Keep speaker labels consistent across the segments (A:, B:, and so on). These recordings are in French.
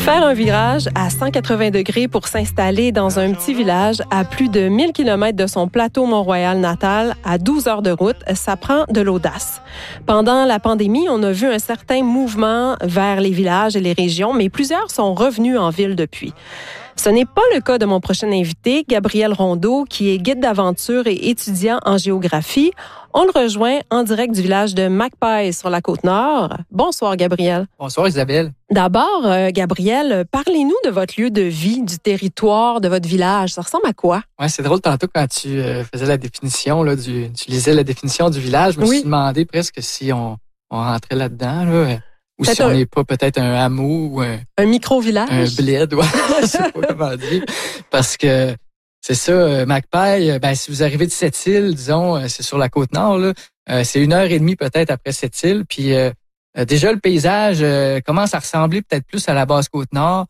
A: Faire un virage à 180 degrés pour s'installer dans un petit village à plus de 1000 km de son plateau Mont-Royal natal, à 12 heures de route, ça prend de l'audace. Pendant la pandémie, on a vu un certain mouvement vers les villages et les régions, mais plusieurs sont revenus en ville depuis. Ce n'est pas le cas de mon prochain invité, Gabriel Rondeau, qui est guide d'aventure et étudiant en géographie. On le rejoint en direct du village de Magpie sur la Côte-Nord. Bonsoir, Gabriel.
B: Bonsoir, Isabelle.
A: D'abord, Gabriel, parlez-nous de votre lieu de vie, du territoire, de votre village. Ça ressemble à quoi?
B: Ouais, c'est drôle, tantôt, quand tu faisais la définition, là, tu lisais la définition du village, je me suis demandé presque si on rentrait là-dedans, là. Ou si on n'est pas peut-être un hameau ou
A: un micro-village.
B: Un bled, ouais, je sais pas comment dire. Parce que c'est ça, Magpie, si vous arrivez de Sept-Îles, disons, c'est sur la Côte-Nord, là, c'est 1h30 peut-être après Sept-Îles. Puis déjà, le paysage commence à ressembler peut-être plus à la Basse-Côte-Nord.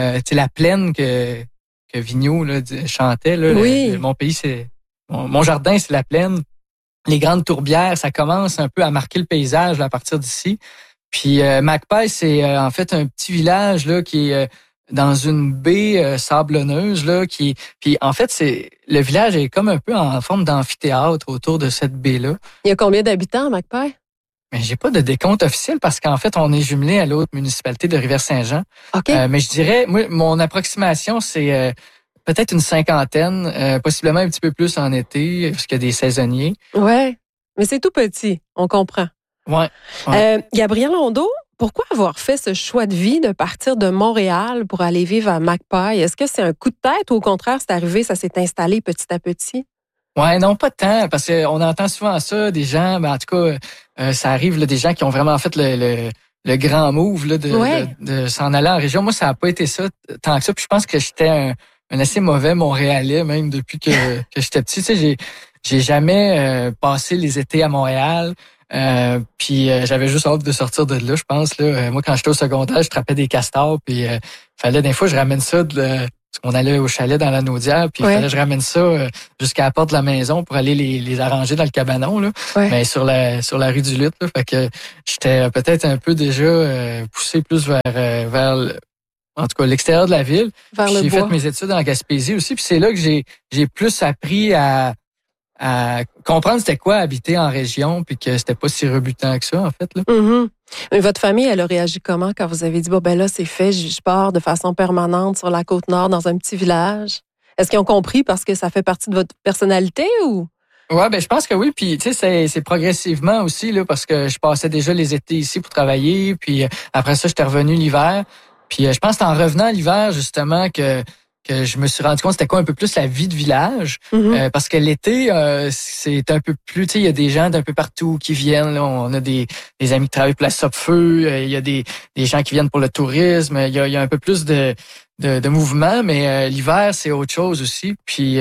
B: La plaine que Vigneault là, chantait. Là,
A: oui.
B: Mon pays, c'est mon jardin, c'est la plaine. Les grandes tourbières, ça commence un peu à marquer le paysage là, à partir d'ici. Puis Magpie, c'est en fait un petit village là qui est dans une baie sablonneuse là puis en fait le village est comme un peu en forme d'amphithéâtre autour de cette baie là.
A: Il y a combien d'habitants Magpie?
B: Mais j'ai pas de décompte officiel parce qu'en fait on est jumelé à l'autre municipalité de Rivière-Saint-Jean.
A: Okay.
B: Mais je dirais moi mon approximation c'est peut-être une cinquantaine, possiblement un petit peu plus en été parce qu'il y a des saisonniers.
A: Ouais. Mais c'est tout petit, on comprend.
B: Ouais.
A: Gabriel Rondeau, pourquoi avoir fait ce choix de vie de partir de Montréal pour aller vivre à Magpie? Est-ce que c'est un coup de tête ou au contraire, c'est arrivé, ça s'est installé petit à petit?
B: Ouais, non, pas tant, parce qu'on entend souvent ça, des gens, en tout cas, ça arrive, là, des gens qui ont vraiment fait le grand move là, de s'en aller en région. Moi, ça n'a pas été ça tant que ça. Puis je pense que j'étais un assez mauvais Montréalais, même depuis que j'étais petit. Tu sais, j'ai jamais passé les étés à Montréal. Puis j'avais juste hâte de sortir de là, je pense. Là. Moi, quand j'étais au secondaire, je trappais des castors, puis fallait des fois je ramène ça parce qu'on allait au chalet dans la Naudière, puis fallait que je ramène ça jusqu'à la porte de la maison pour aller les arranger dans le cabanon, là. Mais sur la rue du Lutte, là. Fait que j'étais peut-être un peu déjà poussé plus vers en tout cas l'extérieur de la ville. J'ai fait mes études en Gaspésie aussi, puis c'est là que j'ai plus appris à comprendre c'était quoi habiter en région puis que c'était pas si rebutant que ça en fait là.
A: Mm-hmm. Mais votre famille elle a réagi comment quand vous avez dit bon ben là c'est fait, je pars de façon permanente sur la Côte-Nord dans un petit village? Est-ce qu'ils ont compris parce que ça fait partie de votre personnalité ou?
B: Ouais, je pense que oui, puis tu sais c'est progressivement aussi là parce que je passais déjà les étés ici pour travailler puis après ça j'étais revenu l'hiver. Puis je pense que c'est en revenant l'hiver justement que je me suis rendu compte c'était quoi un peu plus la vie de village. Parce que l'été, c'est un peu plus, tu sais, il y a des gens d'un peu partout qui viennent. Là, on a des amis qui travaillent pour la Sopfeu, il y a des gens qui viennent pour le tourisme, il y a un peu plus de mouvement, mais l'hiver, c'est autre chose aussi. Puis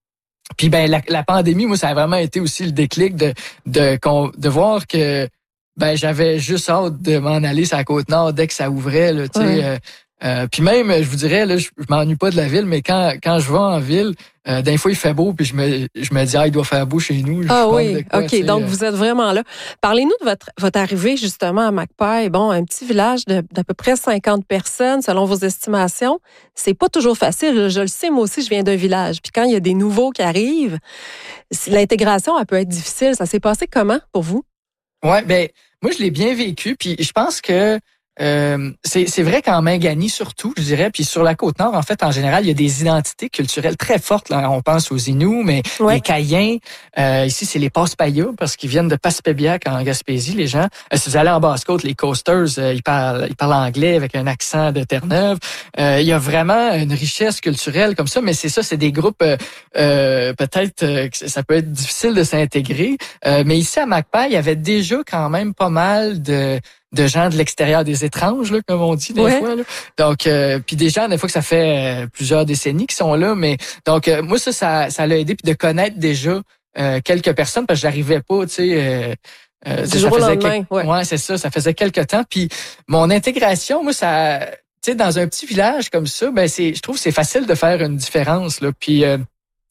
B: la pandémie, moi, ça a vraiment été aussi le déclic de voir que j'avais juste hâte de m'en aller sur la Côte-Nord dès que ça ouvrait, là, tu sais. Puis même, je vous dirais, là, je m'ennuie pas de la ville, mais quand je vais en ville, d'un fois il fait beau, puis je me dis il doit faire beau chez nous.
A: Ah oui, OK, donc vous êtes vraiment là. Parlez-nous de votre arrivée justement à Magpie. Bon, un petit village d'à peu près 50 personnes, selon vos estimations. C'est pas toujours facile. Je le sais, moi aussi, je viens d'un village. Puis quand il y a des nouveaux qui arrivent, l'intégration, elle peut être difficile. Ça s'est passé comment pour vous?
B: Ouais, moi, je l'ai bien vécu, puis je pense que c'est vrai qu'en Mingani surtout, je dirais, puis sur la Côte-Nord, en fait, en général, il y a des identités culturelles très fortes. Là. On pense aux Inuits, mais les Caïens, ici, c'est les Passe-Payas, parce qu'ils viennent de Passepébiac en Gaspésie, les gens. Si vous allez en Basse-Côte, les Coasters, ils parlent anglais avec un accent de Terre-Neuve. Il y a vraiment une richesse culturelle comme ça, mais c'est ça, c'est des groupes, peut-être que ça peut être difficile de s'intégrer. Mais ici, à Magpie, il y avait déjà quand même pas mal de gens de l'extérieur, des étranges, là, comme on dit des fois. Là. Donc, puis des gens, des fois que ça fait plusieurs décennies qui sont là, mais donc moi ça l'a aidé puis de connaître déjà quelques personnes parce que j'arrivais pas, tu sais.
A: Du jour au lendemain,
B: ouais, c'est ça. Ça faisait quelques temps. Puis mon intégration, moi, ça, tu sais, dans un petit village comme ça, je trouve que c'est facile de faire une différence là. Puis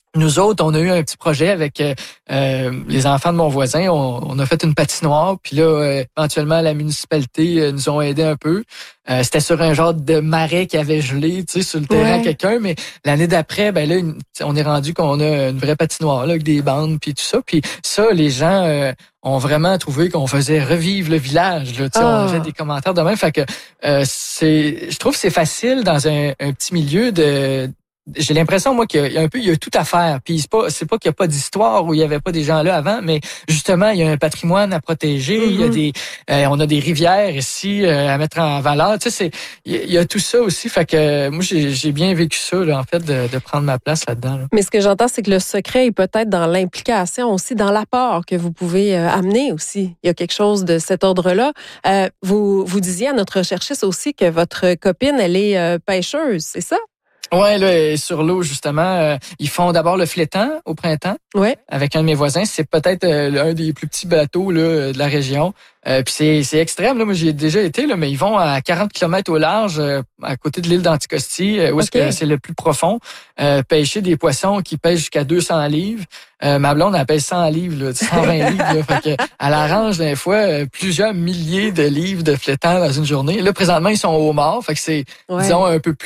B: Nous autres, on a eu un petit projet avec les enfants de mon voisin. On a fait une patinoire, puis là, éventuellement, la municipalité nous ont aidé un peu. C'était sur un genre de marais qui avait gelé, tu sais, sur le terrain quelqu'un. Mais l'année d'après, ben là, on est rendu qu'on a une vraie patinoire là, avec des bandes, puis tout ça. Puis ça, les gens ont vraiment trouvé qu'on faisait revivre le village. Là, on avait des commentaires de même. Fait que je trouve que c'est facile dans un petit milieu de. J'ai l'impression, moi, qu'il y a il y a tout à faire. Puis c'est pas qu'il y a pas d'histoire où il y avait pas des gens là avant, mais justement, il y a un patrimoine à protéger. Il y a on a des rivières ici à mettre en valeur. Tu sais, il y a tout ça aussi. Fait que moi, j'ai bien vécu ça, là, en fait, de prendre ma place là-dedans. Là.
A: Mais ce que j'entends, c'est que le secret est peut-être dans l'implication aussi, dans l'apport que vous pouvez amener aussi. Il y a quelque chose de cet ordre-là. Vous disiez à notre recherchiste aussi que votre copine, elle est pêcheuse, c'est ça?
B: Ouais, là, sur l'eau, justement, ils font d'abord le flétan au printemps.
A: Ouais.
B: Avec un de mes voisins. C'est peut-être un des plus petits bateaux là, de la région. Puis c'est extrême, là. Moi, j'y ai déjà été, là, mais ils vont à 40 km au large, à côté de l'île d'Anticosti, où est-ce que c'est le plus profond, pêcher des poissons qui pêchent jusqu'à 200 livres. Ma blonde, elle pêche 100 livres, là, 120 livres. Là, fait que, elle arrange des fois plusieurs milliers de livres de flétan dans une journée. Là, présentement, ils sont au mort. Fait que c'est, disons, un peu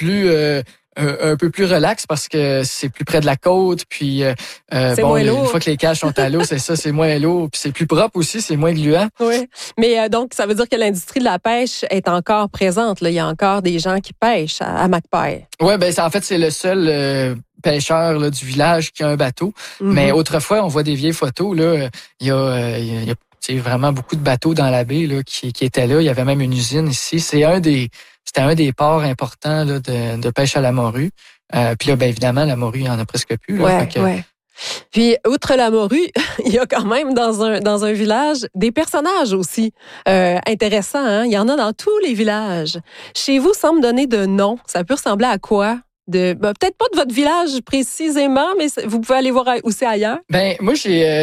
B: plus relax parce que c'est plus près de la côte, puis une fois que les cages sont à l'eau, c'est ça, c'est moins lourd, puis c'est plus propre aussi, c'est moins gluant.
A: Oui, mais donc ça veut dire que l'industrie de la pêche est encore présente. Là, il y a encore des gens qui pêchent à Macpail.
B: Ouais, ben en fait c'est le seul pêcheur là, du village qui a un bateau. Mais autrefois, on voit des vieilles photos là, il y a vraiment beaucoup de bateaux dans la baie là qui étaient là. Il y avait même une usine ici. C'était un des ports importants là, de pêche à la morue. Puis là, ben évidemment, la morue, il n'y en a presque plus. Là,
A: ouais. Puis, outre la morue, il y a quand même dans un village des personnages aussi intéressants. Hein? Il y en a dans tous les villages. Chez vous, sans me donner de nom, ça peut ressembler à quoi? Peut-être pas de votre village précisément, mais vous pouvez aller voir aussi ailleurs.
B: Ben moi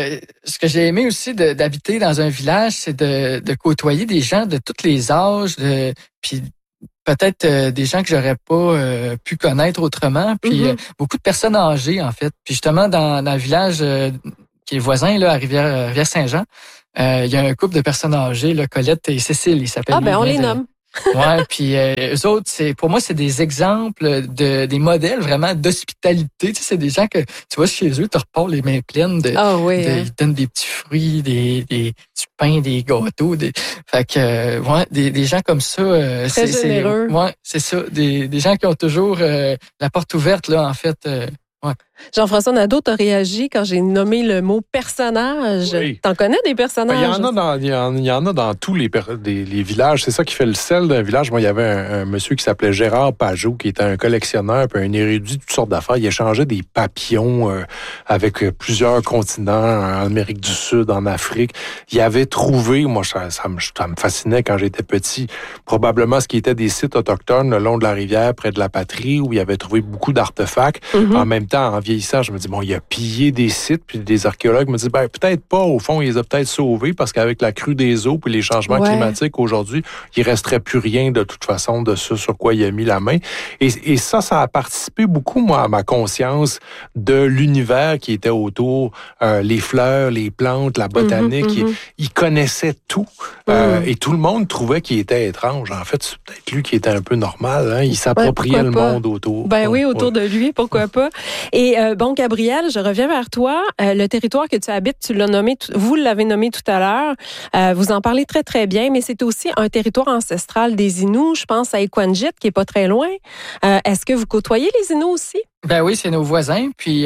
B: ce que j'ai aimé aussi d'habiter dans un village, c'est de côtoyer des gens de tous les âges, puis peut-être des gens que j'aurais pas pu connaître autrement, puis beaucoup de personnes âgées en fait. Puis justement dans le village qui est voisin là à Rivière-Saint-Jean, il y a un couple de personnes âgées, là, Colette et Cécile, ils s'appellent.
A: Ah ben on les nomme.
B: Ouais, puis eux autres, pour moi, c'est des exemples des modèles vraiment d'hospitalité. Tu sais, c'est des gens que tu vois chez eux, tu repars les mains pleines ils te donnent des petits fruits, du pain, des gâteaux, fait que des gens comme ça,
A: très généreux.
B: C'est ça, des gens qui ont toujours la porte ouverte là en fait. Ouais.
A: Jean-François Nadeau, t'as réagi quand j'ai nommé le mot personnage. Oui. T'en connais des personnages?
C: Il y en a dans tous les villages. C'est ça qui fait le sel d'un village. Moi, il y avait un monsieur qui s'appelait Gérard Pajot, qui était un collectionneur, puis un érudit de toutes sortes d'affaires. Il échangeait des papillons avec plusieurs continents, en Amérique du Sud, en Afrique. Il avait trouvé, moi, ça me fascinait quand j'étais petit, probablement ce qui était des sites autochtones le long de la rivière, près de la patrie, où il avait trouvé beaucoup d'artefacts. En même temps, en vieillissant, je me dis, bon, il a pillé des sites, puis des archéologues me disent, ben, peut-être pas, au fond, il les a peut-être sauvés, parce qu'avec la crue des eaux puis les changements climatiques aujourd'hui, il resterait plus rien, de toute façon, de ce sur quoi il a mis la main. Et ça a participé beaucoup, moi, à ma conscience de l'univers qui était autour, les fleurs, les plantes, la botanique. Il connaissait tout. Et tout le monde trouvait qu'il était étrange. En fait, c'est peut-être lui qui était un peu normal. Hein? Il s'appropriait le monde autour.
A: Ben oui, autour de lui, pourquoi pas. Et Gabriel, je reviens vers toi. Le territoire que tu habites, vous l'avez nommé tout à l'heure. Vous en parlez très, très bien, mais c'est aussi un territoire ancestral des Inuits. Je pense à Equanjit, qui est pas très loin. Est-ce que vous côtoyez les Inuits aussi? Ben
B: oui, c'est nos voisins. Puis,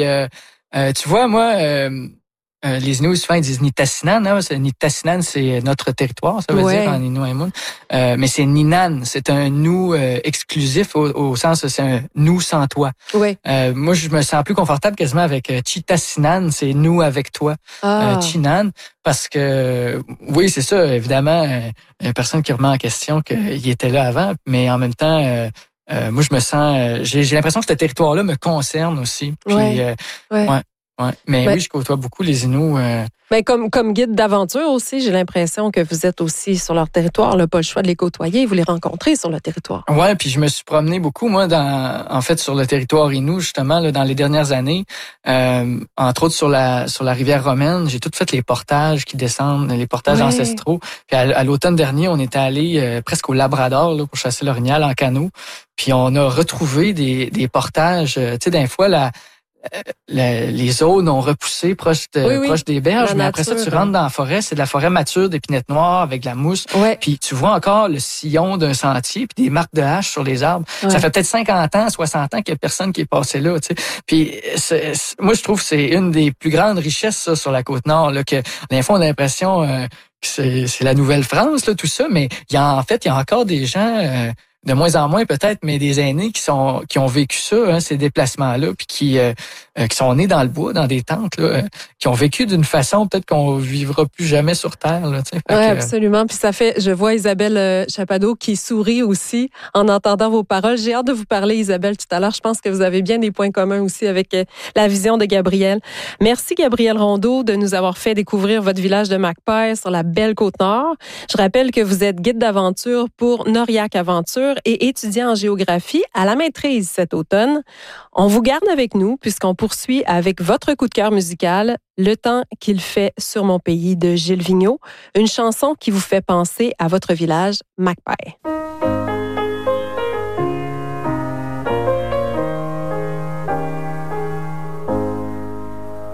B: tu vois, moi... les Inuits, souvent, ils disent Nitassinan. Hein? Nitassinan, c'est notre territoire, ça veut dire, en Inuit. Mais c'est Ninan. C'est un nous exclusif au sens c'est un nous sans toi.
A: Oui.
B: Moi, je me sens plus confortable quasiment avec Chitassinan, c'est nous avec toi. Chinan, parce que, oui, c'est ça, évidemment, il y a personne qui remet en question qu'il était là avant, mais en même temps... moi, je me sens... j'ai l'impression que ce territoire-là me concerne aussi. Puis, Ouais. Mais oui, je côtoie beaucoup les Inuits.
A: Mais comme guide d'aventure aussi, j'ai l'impression que vous êtes aussi sur leur territoire. Là, pas le choix de les côtoyer, vous les rencontrez sur le territoire.
B: Ouais, puis je me suis promené beaucoup, moi, en fait, sur le territoire Innu, justement, là, dans les dernières années. Entre autres, sur la rivière romaine, j'ai tout fait les portages qui descendent, les portages ancestraux. Puis à l'automne dernier, on était allé presque au Labrador là, pour chasser l'orignal en canot. Puis on a retrouvé des portages, tu sais, d'un fois, les zones ont repoussé proche des berges, mais après ça, tu rentres dans la forêt, c'est de la forêt mature d'épinette noire avec de la mousse. Ouais. Puis tu vois encore le sillon d'un sentier puis des marques de hache sur les arbres. Ouais. Ça fait peut-être 50 ans, 60 ans qu'il y a personne qui est passé là, tu sais. Puis moi, je trouve que c'est une des plus grandes richesses, ça, sur la Côte-Nord, là, que des fois, on a l'impression que c'est la Nouvelle-France, là, tout ça, mais il y a encore des gens... de moins en moins peut-être, mais des aînés qui ont vécu ça, hein, ces déplacements-là, puis qui sont nés dans le bois, dans des tentes, là, qui ont vécu d'une façon peut-être qu'on vivra plus jamais sur Terre. Là,
A: oui, absolument. Puis ça fait, je vois Isabelle Chapadeau qui sourit aussi en entendant vos paroles. J'ai hâte de vous parler, Isabelle, tout à l'heure. Je pense que vous avez bien des points communs aussi avec la vision de Gabriel. Merci, Gabriel Rondeau, de nous avoir fait découvrir votre village de Macpay sur la belle Côte-Nord. Je rappelle que vous êtes guide d'aventure pour Noriac Aventure et étudiant en géographie à la maîtrise cet automne. On vous garde avec nous puisqu'on poursuit avec votre coup de cœur musical, Le temps qu'il fait sur mon pays de Gilles Vigneault, une chanson qui vous fait penser à votre village Macpay.